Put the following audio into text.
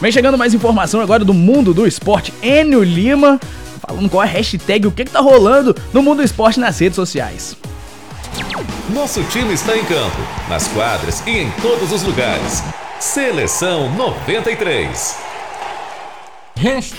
Vem chegando mais informação agora do mundo do esporte. Enio Lima falando qual é a hashtag, o que tá rolando no mundo do esporte nas redes sociais. Nosso time está em campo, nas quadras e em todos os lugares. Seleção 93.